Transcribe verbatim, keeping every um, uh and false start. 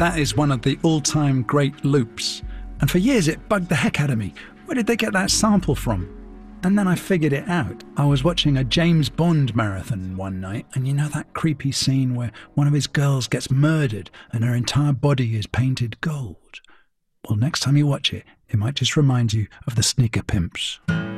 That is one of the all-time great loops. And for years it bugged the heck out of me. Where did they get that sample from? And then I figured it out. I was watching a James Bond marathon one night, and you know that creepy scene where one of his girls gets murdered and her entire body is painted gold? Well, next time you watch it, it might just remind you of the Sneaker Pimps.